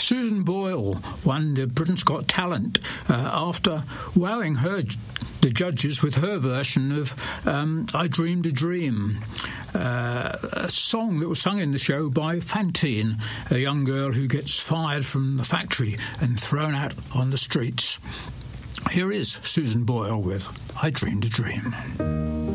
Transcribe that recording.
Susan Boyle won the Britain's Got Talent after wowing the judges with her version of I Dreamed a Dream, a song that was sung in the show by Fantine, a young girl who gets fired from the factory and thrown out on the streets. Here is Susan Boyle with I Dreamed a Dream.